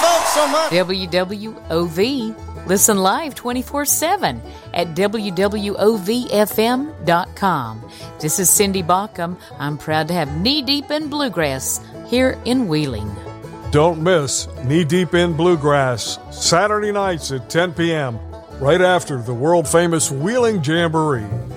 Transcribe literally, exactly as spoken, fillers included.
folks so much. W W O V. Listen live twenty-four seven at W W O V F M dot com. This is Cindy Baucom. I'm proud to have Knee Deep in Bluegrass here in Wheeling. Don't miss Knee Deep in Bluegrass, Saturday nights at ten p.m., right after the world-famous Wheeling Jamboree.